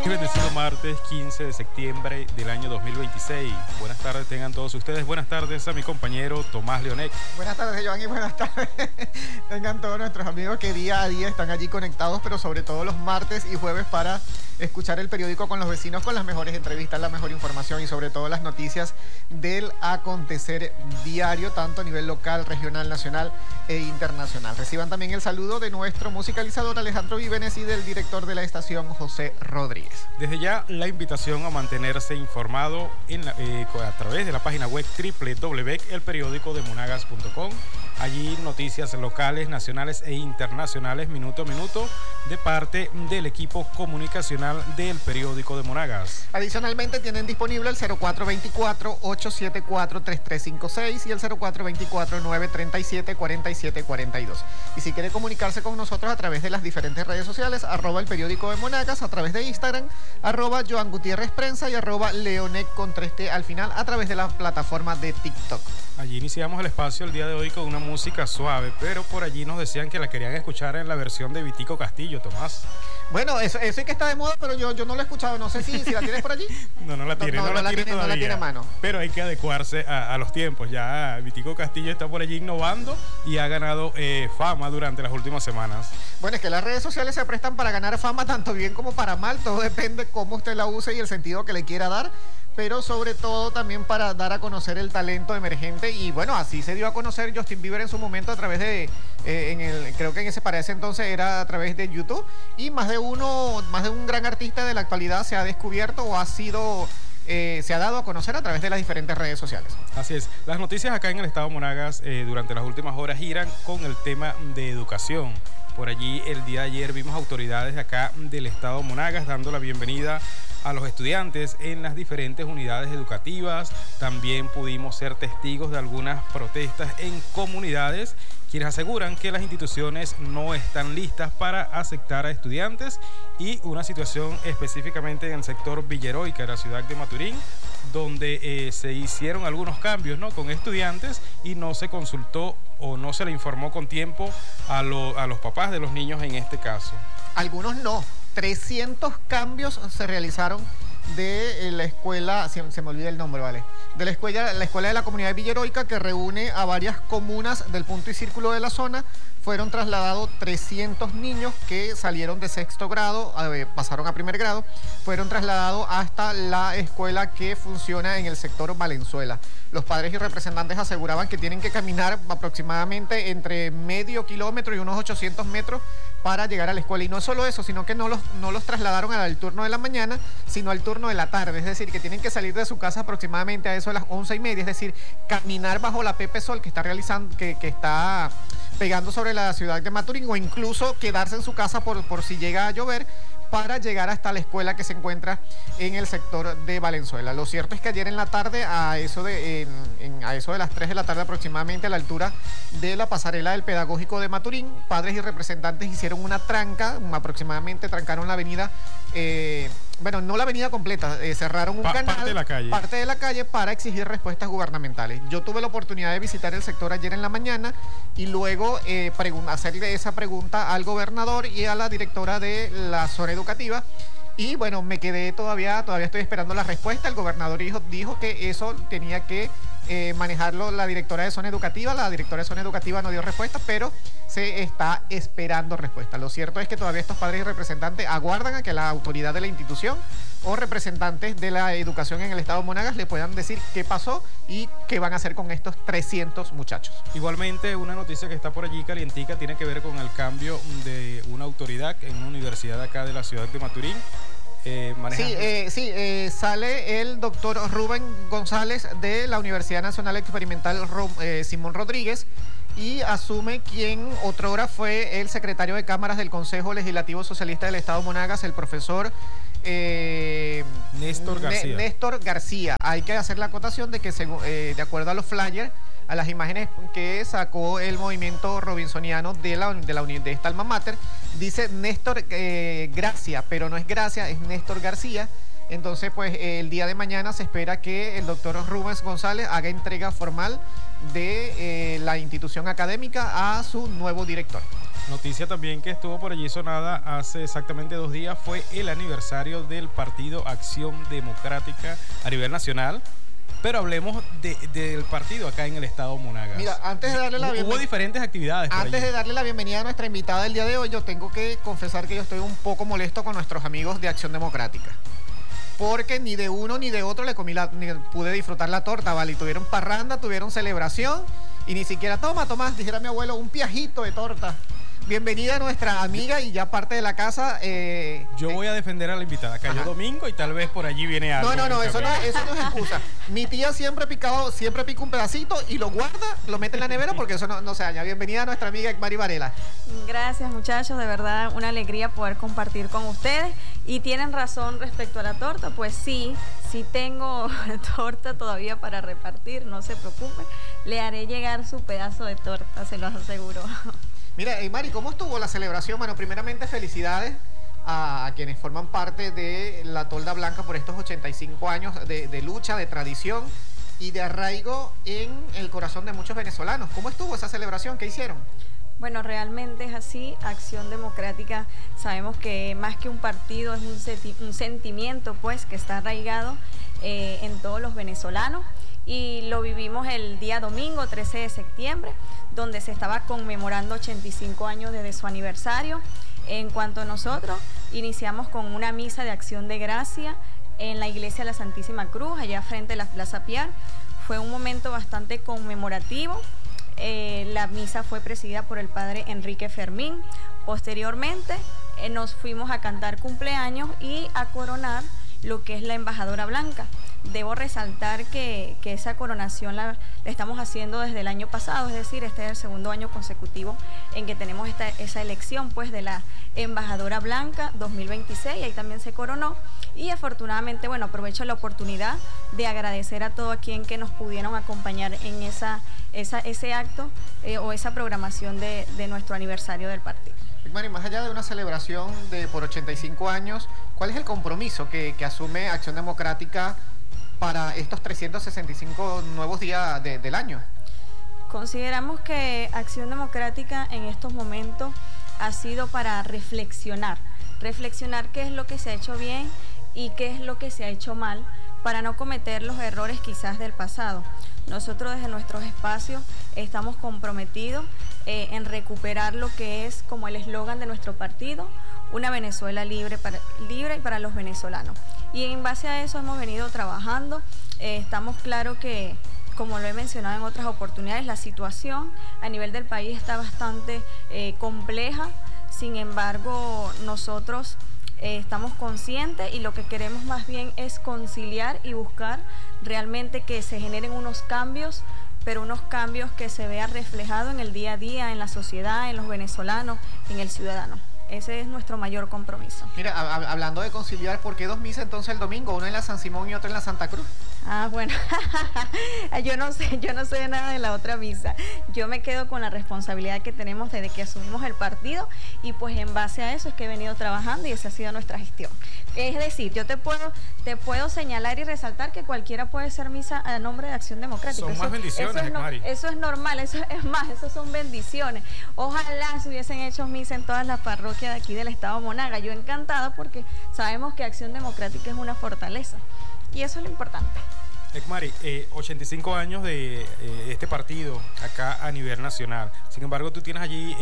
Y bendecido martes 15 de septiembre del año 2026. Buenas tardes tengan todos ustedes. Buenas tardes a mi compañero Tomás Leonec. Buenas tardes, Joan, y buenas tardes tengan todos nuestros amigos que día a día están allí conectados, pero sobre todo los martes y jueves para escuchar el periódico con los vecinos, con las mejores entrevistas, la mejor información y sobre todo las noticias del acontecer diario, tanto a nivel local, regional, nacional e internacional. Reciban también el saludo de nuestro musicalizador Alejandro Vívenes y del director de la estación José Rodríguez. Desde ya la invitación a mantenerse informado a través de la página web www.elperiodicodemonagas.com. Allí noticias locales, nacionales e internacionales minuto a minuto de parte del equipo comunicacional del periódico de Monagas. Adicionalmente tienen disponible el 0424-874-3356 y el 0424-937-4742. Y si quiere comunicarse con nosotros a través de las diferentes redes sociales, @el periódico de Monagas, a través de Instagram, @Joan Gutiérrez Prensa y @Leonec con 3T al final, a través de la plataforma de TikTok. Allí iniciamos el espacio el día de hoy con una música suave, pero por allí nos decían que la querían escuchar en la versión de Vitico Castillo, Tomás. Bueno, eso es que está de moda, pero yo no lo he escuchado. No sé si la tienes por allí. No la tiene, no la tiene a mano. Pero hay que adecuarse a los tiempos. Ya Vitico Castillo está por allí innovando y ha ganado fama durante las últimas semanas. Bueno, es que las redes sociales se prestan para ganar fama tanto bien como para mal. Todo depende cómo usted la use y el sentido que le quiera dar, pero sobre todo también para dar a conocer el talento emergente. Y bueno, así se dio a conocer Justin Bieber en su momento a través de, creo que para ese entonces era a través de YouTube, y más de un gran artista de la actualidad se ha descubierto o se ha dado a conocer a través de las diferentes redes sociales. Así es, las noticias acá en el estado Monagas durante las últimas horas giran con el tema de educación. Por allí el día de ayer vimos autoridades de acá del estado Monagas dando la bienvenida a los estudiantes en las diferentes unidades educativas. También pudimos ser testigos de algunas protestas en comunidades, quienes aseguran que las instituciones no están listas para aceptar a estudiantes, y una situación específicamente en el sector Villeroica de la ciudad de Maturín, donde se hicieron algunos cambios, ¿no?, con estudiantes y no se consultó o no se le informó con tiempo a los papás de los niños en este caso. Algunos no. 300 cambios se realizaron de la escuela, se me olvida el nombre, ¿vale? De la escuela de la comunidad de Villeroica, que reúne a varias comunas del punto y círculo de la zona. Fueron trasladados 300 niños que salieron de sexto grado, pasaron a primer grado, fueron trasladados hasta la escuela que funciona en el sector Valenzuela. Los padres y representantes aseguraban que tienen que caminar aproximadamente entre medio kilómetro y unos 800 metros para llegar a la escuela. Y no solo eso, sino que no los trasladaron al turno de la mañana, sino al turno de la tarde. Es decir, que tienen que salir de su casa aproximadamente a eso de las 11:30, es decir, caminar bajo la Pepe Sol que está pegando sobre la ciudad de Maturín, o incluso quedarse en su casa por si llega a llover, para llegar hasta la escuela que se encuentra en el sector de Valenzuela. Lo cierto es que ayer en la tarde, a eso de las 3 de la tarde aproximadamente, a la altura de la pasarela del Pedagógico de Maturín, padres y representantes hicieron una tranca, aproximadamente trancaron la avenida, no la avenida completa, cerraron un canal, parte de la calle para exigir respuestas gubernamentales. Yo tuve la oportunidad de visitar el sector ayer en la mañana y luego hacerle esa pregunta al gobernador y a la directora de la zona educativa. Y bueno, me quedé todavía estoy esperando la respuesta. El gobernador dijo que eso tenía que manejarlo la directora de zona educativa. La directora de zona educativa no dio respuesta, pero se está esperando respuesta. Lo cierto es que todavía estos padres y representantes aguardan a que la autoridad de la institución o representantes de la educación en el estado Monagas le puedan decir qué pasó y qué van a hacer con estos 300 muchachos. Igualmente, una noticia que está por allí calientica tiene que ver con el cambio de una autoridad en una universidad acá de la ciudad de Maturín. Sale el doctor Rubén González de la Universidad Nacional Experimental Simón Rodríguez, y asume quien otrora fue el secretario de Cámaras del Consejo Legislativo Socialista del Estado Monagas, el profesor Néstor García. Hay que hacer la acotación de que de acuerdo a los flyers, a las imágenes que sacó el movimiento robinsoniano de esta alma mater, dice Néstor Gracia, pero no es Gracia, es Néstor García. Entonces, pues el día de mañana se espera que el doctor Rubén González haga entrega formal de la institución académica a su nuevo director. Noticia también que estuvo por allí sonada hace exactamente 2 días fue el aniversario del Partido Acción Democrática a nivel nacional. Pero hablemos del partido acá en el estado Monagas. Mira, antes de darle la bienvenida, hubo diferentes actividades por antes allí. de darle la bienvenida a nuestra invitada del día de hoy, yo tengo que confesar que yo estoy un poco molesto con nuestros amigos de Acción Democrática. Porque ni de uno ni de otro ni pude disfrutar la torta, ¿vale? Y tuvieron parranda, tuvieron celebración y ni siquiera, toma, Tomás, dijera mi abuelo, un piajito de torta. Bienvenida a nuestra amiga y ya parte de la casa. Yo voy a defender a la invitada. Cayó Ajá. Domingo y tal vez por allí viene algo. No, eso no es excusa. Mi tía siempre pica un pedacito y lo guarda, lo mete en la nevera porque eso no se daña. Bienvenida a nuestra amiga Ekmari Varela. Gracias, muchachos, de verdad una alegría poder compartir con ustedes. Y tienen razón respecto a la torta, pues sí tengo torta todavía para repartir, no se preocupen. Le haré llegar su pedazo de torta, se los aseguro. Mira, Mari, ¿cómo estuvo la celebración? Bueno, primeramente felicidades a quienes forman parte de la Tolda Blanca por estos 85 años de lucha, de tradición y de arraigo en el corazón de muchos venezolanos. ¿Cómo estuvo esa celebración? ¿Qué hicieron? Bueno, realmente es así. Acción Democrática, sabemos que más que un partido es un sentimiento, pues, que está arraigado en todos los venezolanos. Y lo vivimos el día domingo, 13 de septiembre, donde se estaba conmemorando 85 años desde su aniversario. En cuanto a nosotros, iniciamos con una misa de acción de gracia en la iglesia de la Santísima Cruz, allá frente a la Plaza Piar. Fue un momento bastante conmemorativo. La misa fue presidida por el padre Enrique Fermín. Posteriormente nos fuimos a cantar cumpleaños y a coronar lo que es la embajadora blanca. Debo resaltar que esa coronación la estamos haciendo desde el año pasado, es decir, este es el segundo año consecutivo en que tenemos esa elección, pues, de la embajadora blanca 2026, ahí también se coronó. Y afortunadamente, bueno, aprovecho la oportunidad de agradecer a todo quien que nos pudieron acompañar en ese acto o esa programación de nuestro aniversario del partido. Mari, más allá de una celebración por 85 años, ¿cuál es el compromiso que asume Acción Democrática para estos 365 nuevos días del año? Consideramos que Acción Democrática en estos momentos ha sido para reflexionar qué es lo que se ha hecho bien y qué es lo que se ha hecho mal, para no cometer los errores quizás del pasado. Nosotros desde nuestros espacios estamos comprometidos en recuperar lo que es como el eslogan de nuestro partido, una Venezuela libre y para los venezolanos. Y en base a eso hemos venido trabajando. Estamos claros que, como lo he mencionado en otras oportunidades, la situación a nivel del país está bastante compleja. Sin embargo, nosotros estamos conscientes y lo que queremos más bien es conciliar y buscar realmente que se generen unos cambios, pero unos cambios que se vean reflejados en el día a día, en la sociedad, en los venezolanos, en el ciudadano. Ese es nuestro mayor compromiso. Mira, hablando de conciliar, ¿por qué 2 misas entonces el domingo? Una en la San Simón y otra en la Santa Cruz. Ah, bueno, yo no sé nada de la otra misa. Yo me quedo con la responsabilidad que tenemos desde que asumimos el partido y pues en base a eso es que he venido trabajando y esa ha sido nuestra gestión. Es decir, yo te puedo señalar y resaltar que cualquiera puede ser misa a nombre de Acción Democrática. Son más bendiciones, Mari. Eso es normal, eso son bendiciones. Ojalá se hubiesen hecho misa en todas las parroquias de aquí del estado Monagas. Yo encantada porque sabemos que Acción Democrática es una fortaleza y eso es lo importante. Ekmari, 85 años de este partido acá a nivel nacional. Sin embargo, tú tienes allí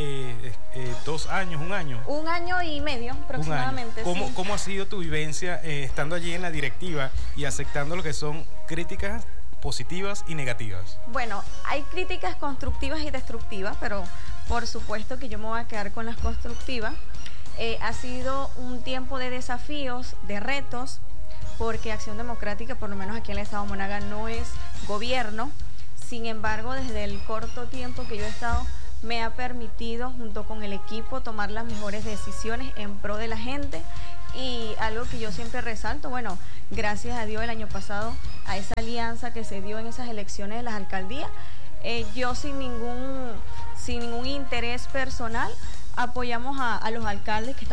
2 años, 1 año. 1 año y medio aproximadamente. Sí. ¿Cómo ha sido tu vivencia estando allí en la directiva y aceptando lo que son críticas positivas y negativas? Bueno, hay críticas constructivas y destructivas, pero por supuesto que yo me voy a quedar con las constructivas. Ha sido un tiempo de desafíos, de retos, porque Acción Democrática, por lo menos aquí en el estado de Monagas, no es gobierno. Sin embargo, desde el corto tiempo que yo he estado, me ha permitido, junto con el equipo, tomar las mejores decisiones en pro de la gente. Y algo que yo siempre resalto, bueno, gracias a Dios el año pasado, a esa alianza que se dio en esas elecciones de las alcaldías, yo sin ningún interés personal, apoyamos a los alcaldes que